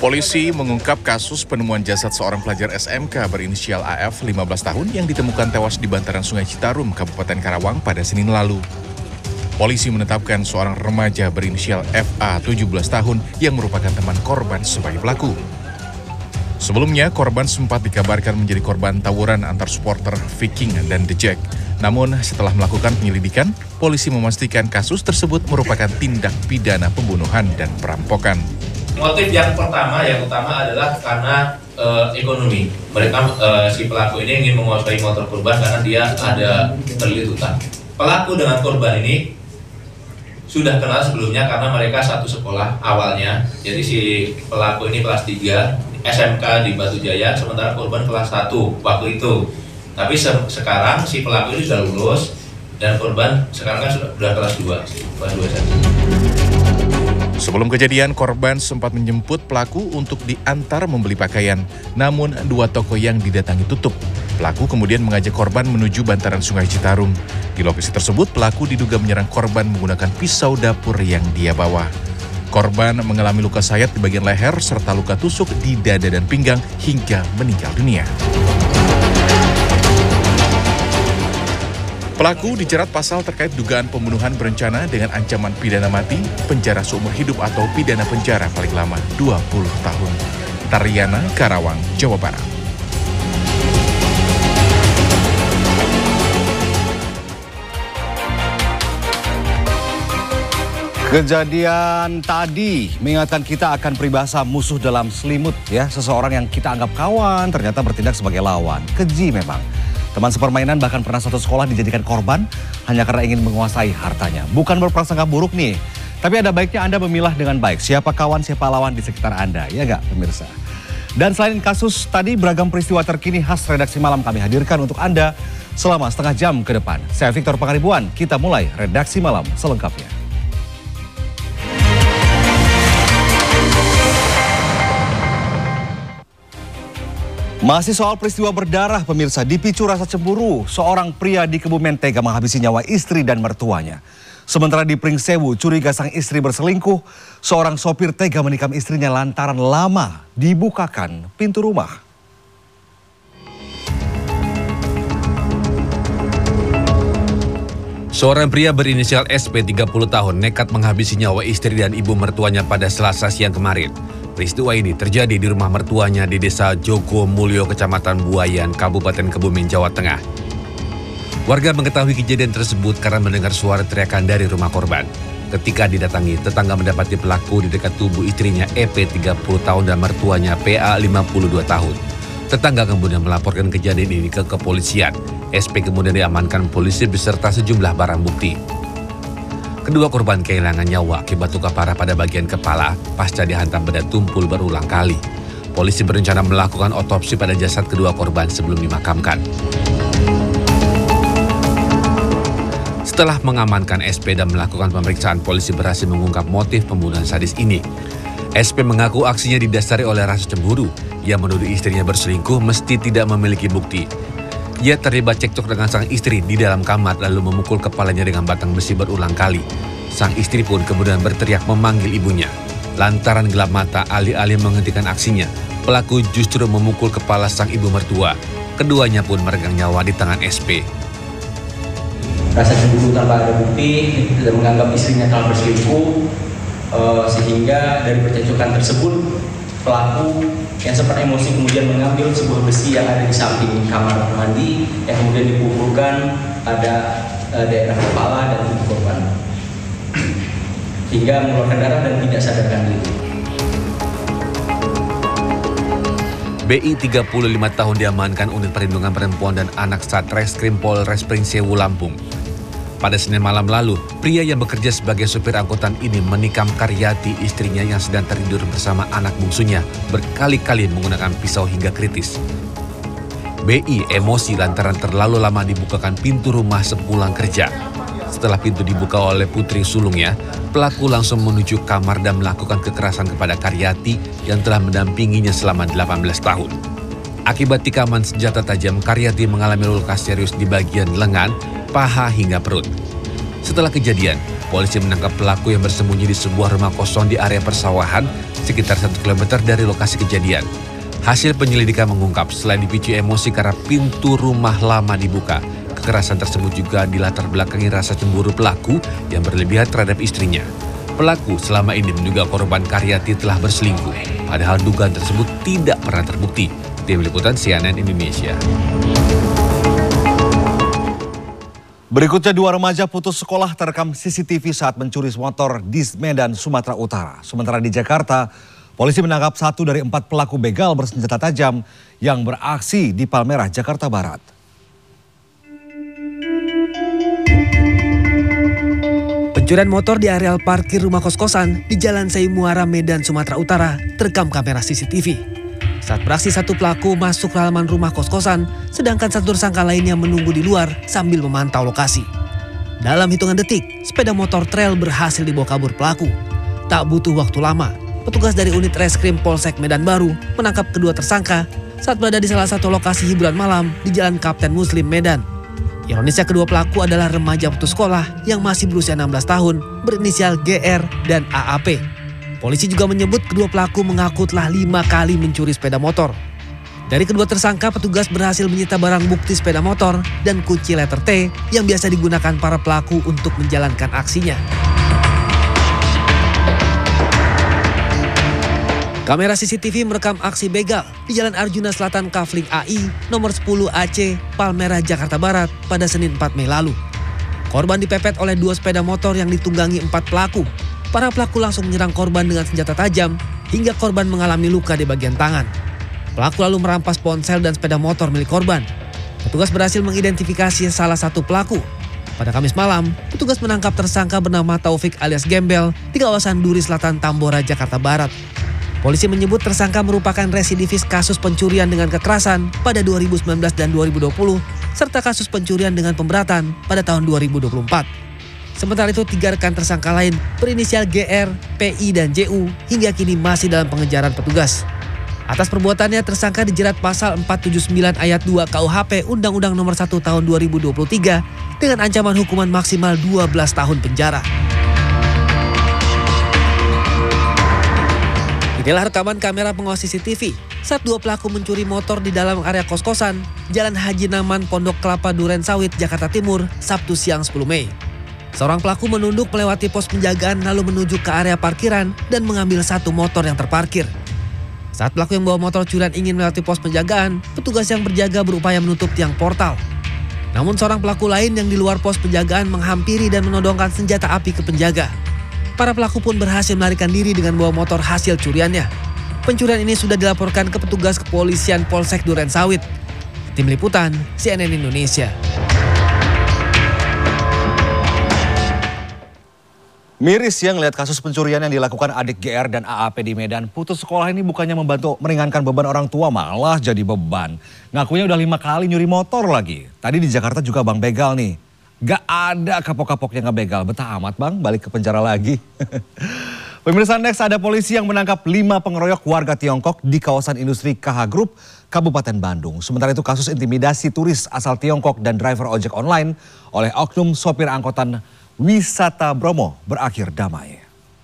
Polisi mengungkap kasus penemuan jasad seorang pelajar SMK berinisial AF 15 tahun yang ditemukan tewas di bantaran Sungai Citarum, Kabupaten Karawang pada Senin lalu. Polisi menetapkan seorang remaja berinisial FA 17 tahun yang merupakan teman korban sebagai pelaku. Sebelumnya, korban sempat dikabarkan menjadi korban tawuran antar supporter Viking dan The Jack. Namun, setelah melakukan penyelidikan, polisi memastikan kasus tersebut merupakan tindak pidana pembunuhan dan perampokan. Motif yang utama adalah karena ekonomi. Mereka si pelaku ini ingin menguasai motor korban karena dia ada terlilit utang. Pelaku dengan korban ini sudah kenal sebelumnya karena mereka satu sekolah awalnya. Jadi si pelaku ini kelas 3 SMK di Batu Jaya, sementara korban kelas 1 waktu itu. Tapi sekarang si pelaku ini sudah lulus dan korban sekarang kan sudah kelas 2 saja. Sebelum kejadian, korban sempat menjemput pelaku untuk diantar membeli pakaian. Namun, 2 toko yang didatangi tutup. Pelaku kemudian mengajak korban menuju bantaran Sungai Citarum. Di lokasi tersebut, pelaku diduga menyerang korban menggunakan pisau dapur yang dia bawa. Korban mengalami luka sayat di bagian leher serta luka tusuk di dada dan pinggang hingga meninggal dunia. Pelaku dijerat pasal terkait dugaan pembunuhan berencana dengan ancaman pidana mati, penjara seumur hidup atau pidana penjara paling lama 20 tahun. Tariana, Karawang, Jawa Barat. Kejadian tadi mengingatkan kita akan peribahasa musuh dalam selimut ya. Seseorang yang kita anggap kawan ternyata bertindak sebagai lawan. Keji memang. Teman sepermainan bahkan pernah satu sekolah dijadikan korban hanya karena ingin menguasai hartanya. Bukan berprasangka buruk nih, tapi ada baiknya Anda memilah dengan baik siapa kawan, siapa lawan di sekitar Anda, ya nggak pemirsa? Dan selain kasus tadi, beragam peristiwa terkini khas redaksi malam kami hadirkan untuk Anda selama setengah jam ke depan. Saya Victor Pangaribuan, kita mulai redaksi malam selengkapnya. Masih soal peristiwa berdarah pemirsa, dipicu rasa cemburu, seorang pria di Kebumen tega menghabisi nyawa istri dan mertuanya. Sementara di Pringsewu, curiga sang istri berselingkuh, seorang sopir tega menikam istrinya lantaran lama dibukakan pintu rumah. Seorang pria berinisial SP 30 tahun nekat menghabisi nyawa istri dan ibu mertuanya pada Selasa siang kemarin. Peristiwa ini terjadi di rumah mertuanya di Desa Joko Mulyo, Kecamatan Buayan, Kabupaten Kebumen, Jawa Tengah. Warga mengetahui kejadian tersebut karena mendengar suara teriakan dari rumah korban. Ketika didatangi, tetangga mendapati pelaku di dekat tubuh istrinya EP 30 tahun dan mertuanya PA 52 tahun. Tetangga kemudian melaporkan kejadian ini ke kepolisian. SP kemudian diamankan polisi beserta sejumlah barang bukti. Kedua korban kehilangan nyawa akibat luka parah pada bagian kepala pasca dihantam benda tumpul berulang kali. Polisi berencana melakukan otopsi pada jasad kedua korban sebelum dimakamkan. Setelah mengamankan SP dan melakukan pemeriksaan, polisi berhasil mengungkap motif pembunuhan sadis ini. SP mengaku aksinya didasari oleh rasa cemburu. Ia menuduh istrinya berselingkuh meski tidak memiliki bukti. Ia terlibat cekcok dengan sang istri di dalam kamar lalu memukul kepalanya dengan batang besi berulang kali. Sang istri pun kemudian berteriak memanggil ibunya. Lantaran gelap mata, alih-alih menghentikan aksinya, pelaku justru memukul kepala sang ibu mertua. Keduanya pun meregang nyawa di tangan SP. Rasa cemburu tanpa ada bukti, tidak menganggap istrinya telah berselingkuh, sehingga dari percekcokan tersebut pelaku yang sempat emosi kemudian mengambil sebuah besi yang ada di samping kamar mandi yang kemudian dipukulkan pada daerah kepala dan tubuh korban hingga mengeluarkan darah dan tidak sadarkan diri. BI 35 tahun diamankan Unit Perlindungan Perempuan dan Anak Satreskrim Polres Pringsewu, Lampung. Pada Senin malam lalu, pria yang bekerja sebagai supir angkutan ini menikam Karyati, istrinya yang sedang tertidur bersama anak bungsunya, berkali-kali menggunakan pisau hingga kritis. BI emosi lantaran terlalu lama dibukakan pintu rumah sepulang kerja. Setelah pintu dibuka oleh putri sulungnya, pelaku langsung menuju kamar dan melakukan kekerasan kepada Karyati yang telah mendampinginya selama 18 tahun. Akibat tikaman senjata tajam, Karyati mengalami luka serius di bagian lengan, paha hingga perut. Setelah kejadian, polisi menangkap pelaku yang bersembunyi di sebuah rumah kosong di area persawahan sekitar 1 km dari lokasi kejadian. Hasil penyelidikan mengungkap selain dipicu emosi karena pintu rumah lama dibuka, kekerasan tersebut juga dilatar belakangi rasa cemburu pelaku yang berlebihan terhadap istrinya. Pelaku selama ini menduga korban Karyati telah berselingkuh, padahal dugaan tersebut tidak pernah terbukti. Tim Liputan CNN Indonesia. Berikutnya, 2 remaja putus sekolah terekam CCTV saat mencuri motor di Medan, Sumatera Utara. Sementara di Jakarta, polisi menangkap 1 dari 4 pelaku begal bersenjata tajam yang beraksi di Palmerah, Jakarta Barat. Pencurian motor di areal parkir rumah kos-kosan di Jalan Sei Muara, Medan, Sumatera Utara terekam kamera CCTV. Saat beraksi, 1 pelaku masuk ke halaman rumah kos-kosan, sedangkan 1 tersangka lainnya menunggu di luar sambil memantau lokasi. Dalam hitungan detik, sepeda motor trail berhasil dibawa kabur pelaku. Tak butuh waktu lama, petugas dari unit reskrim Polsek Medan Baru menangkap kedua tersangka saat berada di salah satu lokasi hiburan malam di Jalan Kapten Muslim, Medan. Ironisnya, kedua pelaku adalah remaja putus sekolah yang masih berusia 16 tahun berinisial GR dan AAP. Polisi juga menyebut kedua pelaku mengaku telah 5 kali mencuri sepeda motor. Dari kedua tersangka, petugas berhasil menyita barang bukti sepeda motor dan kunci letter T yang biasa digunakan para pelaku untuk menjalankan aksinya. Kamera CCTV merekam aksi begal di Jalan Arjuna Selatan Kafling AI nomor 10 AC, Palmerah, Jakarta Barat pada Senin 4 Mei lalu. Korban dipepet oleh 2 sepeda motor yang ditunggangi 4 pelaku. Para pelaku langsung menyerang korban dengan senjata tajam hingga korban mengalami luka di bagian tangan. Pelaku lalu merampas ponsel dan sepeda motor milik korban. Petugas berhasil mengidentifikasi salah satu pelaku. Pada Kamis malam, petugas menangkap tersangka bernama Taufik alias Gembel di kawasan Duri Selatan, Tambora, Jakarta Barat. Polisi menyebut tersangka merupakan residivis kasus pencurian dengan kekerasan pada 2019 dan 2020, serta kasus pencurian dengan pemberatan pada tahun 2024. Sementara itu, 3 rekan tersangka lain berinisial GR, PI, dan JU hingga kini masih dalam pengejaran petugas. Atas perbuatannya, tersangka dijerat pasal 479 ayat 2 KUHP Undang-Undang Nomor 1 Tahun 2023 dengan ancaman hukuman maksimal 12 tahun penjara. Inilah rekaman kamera pengawas CCTV saat 2 pelaku mencuri motor di dalam area kos-kosan Jalan Haji Naman, Pondok Kelapa, Duren Sawit, Jakarta Timur, Sabtu siang 10 Mei. Seorang pelaku menunduk melewati pos penjagaan lalu menuju ke area parkiran dan mengambil 1 motor yang terparkir. Saat pelaku yang bawa motor curian ingin melewati pos penjagaan, petugas yang berjaga berupaya menutup tiang portal. Namun seorang pelaku lain yang di luar pos penjagaan menghampiri dan menodongkan senjata api ke penjaga. Para pelaku pun berhasil melarikan diri dengan bawa motor hasil curiannya. Pencurian ini sudah dilaporkan ke petugas kepolisian Polsek Duren Sawit. Tim Liputan CNN Indonesia. Miris yang lihat kasus pencurian yang dilakukan adik GR dan AAP di Medan. Putus sekolah ini bukannya membantu meringankan beban orang tua, malah jadi beban. Ngakunya udah 5 kali nyuri motor lagi. Tadi di Jakarta juga Bang begal nih. Gak ada kapok-kapok yang ngebegal. Betah amat Bang, balik ke penjara lagi. Pemirsa, next ada polisi yang menangkap 5 pengeroyok warga Tiongkok di kawasan industri KH Group, Kabupaten Bandung. Sementara itu kasus intimidasi turis asal Tiongkok dan driver ojek online oleh oknum sopir angkutan wisata Bromo berakhir damai.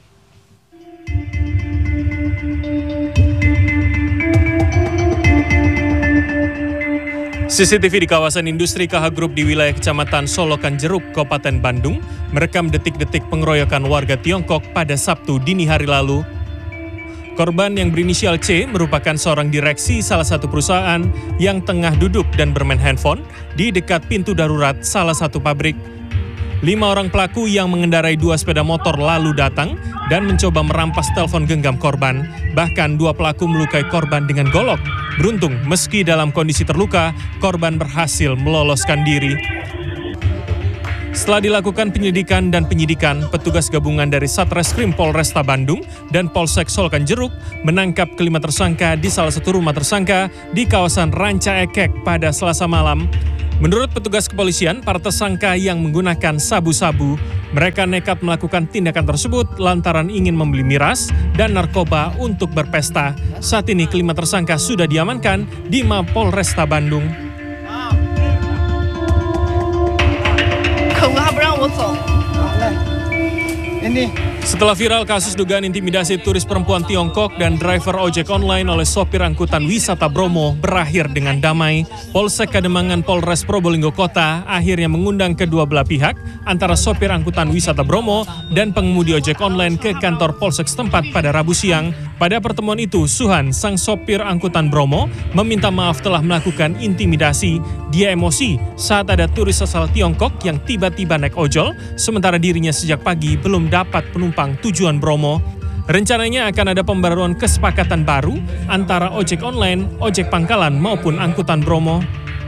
CCTV di kawasan industri KH Group di wilayah Kecamatan Solokan Jeruk, Kabupaten Bandung, merekam detik-detik pengeroyokan warga Tiongkok pada Sabtu dini hari lalu. Korban yang berinisial C merupakan seorang direksi salah satu perusahaan yang tengah duduk dan bermain handphone di dekat pintu darurat salah satu pabrik. 5 orang pelaku yang mengendarai 2 sepeda motor lalu datang dan mencoba merampas telepon genggam korban. Bahkan 2 pelaku melukai korban dengan golok. Beruntung, meski dalam kondisi terluka, korban berhasil meloloskan diri. Setelah dilakukan penyelidikan dan penyidikan, petugas gabungan dari Satreskrim Polresta Bandung dan Polsek Solokan Jeruk menangkap kelima tersangka di salah satu rumah tersangka di kawasan Ranca Ekek pada Selasa malam. Menurut petugas kepolisian, para tersangka yang menggunakan sabu-sabu, mereka nekat melakukan tindakan tersebut lantaran ingin membeli miras dan narkoba untuk berpesta. Saat ini kelima tersangka sudah diamankan di Mapolresta Bandung. 可恶，他不让我走。 Setelah viral kasus dugaan intimidasi turis perempuan Tiongkok dan driver ojek online oleh sopir angkutan wisata Bromo berakhir dengan damai, Polsek Kademangan Polres Probolinggo Kota akhirnya mengundang kedua belah pihak antara sopir angkutan wisata Bromo dan pengemudi ojek online ke kantor Polsek setempat pada Rabu siang. Pada pertemuan itu, Suhan, sang sopir angkutan Bromo, meminta maaf telah melakukan intimidasi. Dia emosi saat ada turis asal Tiongkok yang tiba-tiba naik ojol, sementara dirinya sejak pagi belum dapat penumpang tujuan Bromo. Rencananya akan ada pembaruan kesepakatan baru antara ojek online, ojek pangkalan maupun angkutan Bromo.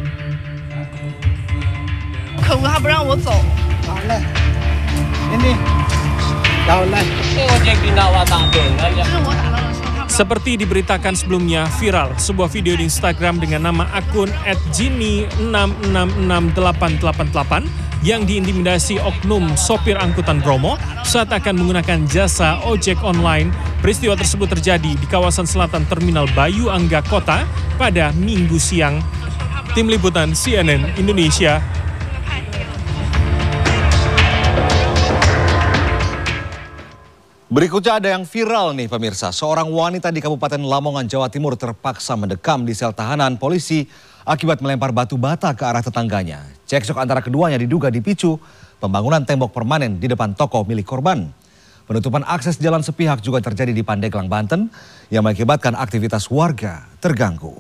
可恶，他不让我走。好嘞，ini，到了。ojek dinawa tabung aja。是我打到的时候，他。 Seperti diberitakan sebelumnya, viral sebuah video di Instagram dengan nama akun @jini666888 yang diintimidasi oknum sopir angkutan Bromo saat akan menggunakan jasa ojek online. Peristiwa tersebut terjadi di kawasan selatan Terminal Bayu Angga Kota pada Minggu siang. Tim Liputan CNN Indonesia. Berikutnya ada yang viral nih pemirsa. Seorang wanita di Kabupaten Lamongan, Jawa Timur terpaksa mendekam di sel tahanan polisi akibat melempar batu bata ke arah tetangganya. Cekcok antara keduanya diduga dipicu pembangunan tembok permanen di depan toko milik korban. Penutupan akses jalan sepihak juga terjadi di Pandeglang, Banten yang mengakibatkan aktivitas warga terganggu.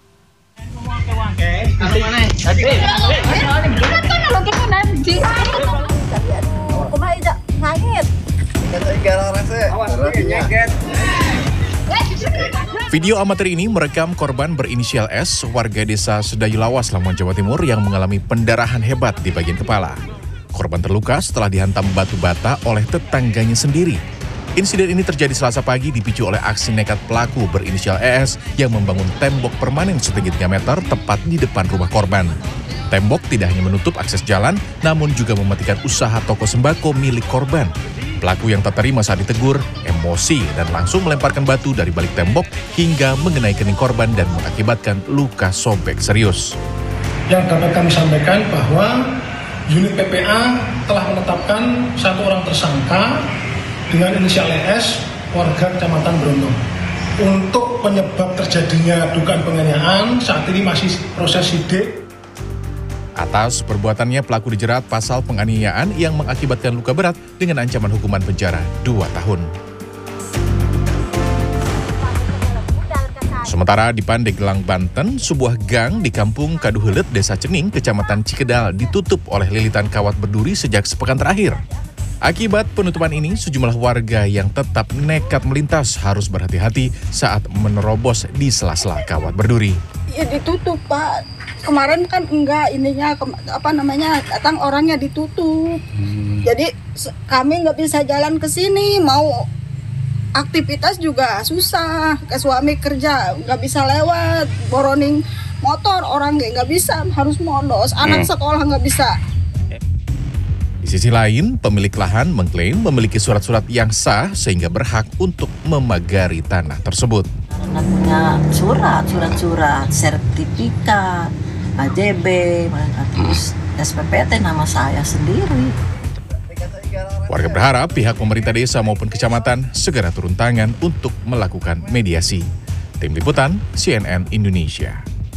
Video amatir ini merekam korban berinisial S, warga desa Sedayu Lawas, Lamongan, Jawa Timur yang mengalami pendarahan hebat di bagian kepala. Korban terluka setelah dihantam batu bata oleh tetangganya sendiri. Insiden ini terjadi Selasa pagi dipicu oleh aksi nekat pelaku berinisial ES yang membangun tembok permanen setinggi 3 meter tepat di depan rumah korban. Tembok tidak hanya menutup akses jalan, namun juga mematikan usaha toko sembako milik korban. Pelaku yang tak terima saat ditegur, emosi dan langsung melemparkan batu dari balik tembok hingga mengenai kening korban dan mengakibatkan luka sobek serius. Yang dapat kami sampaikan bahwa unit PPA telah menetapkan satu orang tersangka dengan inisial ES, warga Kecamatan Bromo. Untuk penyebab terjadinya dugaan penganiayaan, saat ini masih proses sidik. Atas perbuatannya, pelaku dijerat pasal penganiayaan yang mengakibatkan luka berat dengan ancaman hukuman penjara 2 tahun. Sementara di Pandeglang, Banten, sebuah gang di Kampung Kaduhelet, Desa Cening, Kecamatan Cikedal ditutup oleh lilitan kawat berduri sejak sepekan terakhir. Akibat penutupan ini, sejumlah warga yang tetap nekat melintas harus berhati-hati saat menerobos di sela-sela kawat berduri. Ya ditutup, Pak. Kemarin kan enggak datang orangnya ditutup. Jadi kami nggak bisa jalan ke sini, mau aktivitas juga susah. Ke suami kerja nggak bisa lewat, boroning motor orang nggak bisa, harus modos. Anak sekolah nggak bisa. Di sisi lain, pemilik lahan mengklaim memiliki surat-surat yang sah sehingga berhak untuk memagari tanah tersebut. Punya surat-surat, sertifikat, AJB, terus SPPT nama saya sendiri. Warga berharap pihak pemerintah desa maupun kecamatan segera turun tangan untuk melakukan mediasi. Tim Liputan CNN Indonesia.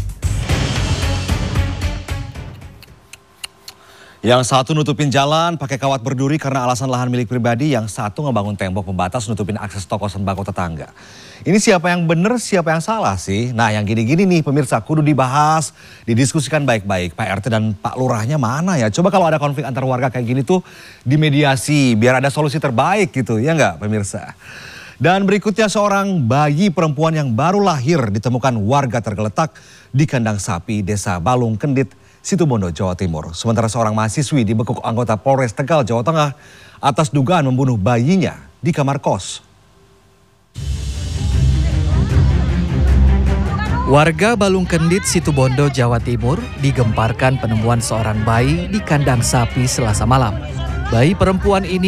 Yang satu nutupin jalan pakai kawat berduri karena alasan lahan milik pribadi, yang satu ngebangun tembok pembatas nutupin akses toko sembako tetangga. Ini siapa yang benar, siapa yang salah sih? Nah, yang gini-gini nih pemirsa kudu dibahas, didiskusikan baik-baik. Pak RT dan Pak Lurahnya mana ya? Coba kalau ada konflik antar warga kayak gini tuh dimediasi biar ada solusi terbaik gitu, ya nggak pemirsa? Dan berikutnya seorang bayi perempuan yang baru lahir ditemukan warga tergeletak di kandang sapi Desa Balung Kendit, Situbondo, Jawa Timur. Sementara seorang mahasiswi dibekuk anggota Polres Tegal, Jawa Tengah atas dugaan membunuh bayinya di kamar kos. Warga Balung Kendit, Situbondo, Jawa Timur digemparkan penemuan seorang bayi di kandang sapi Selasa malam. Bayi perempuan ini